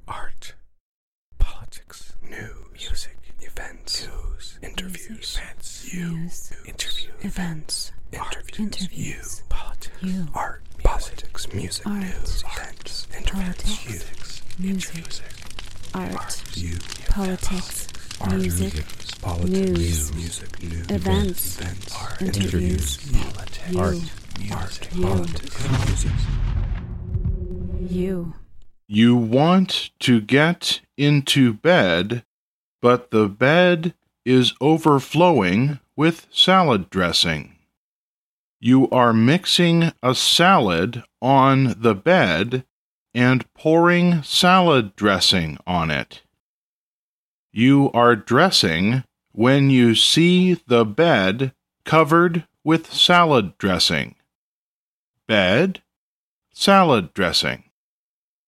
art, politics, news, music, events, news, interviews, events, interviews, politics, art, politics, music, news, events, interviews, music, art, politics, music, news, events, interviews, politics, music. You want to get into bed, but the bed is overflowing with salad dressing. You are mixing a salad on the bed and pouring salad dressing on it. You are dressing when you see the bed covered with salad dressing. Bed, salad dressing.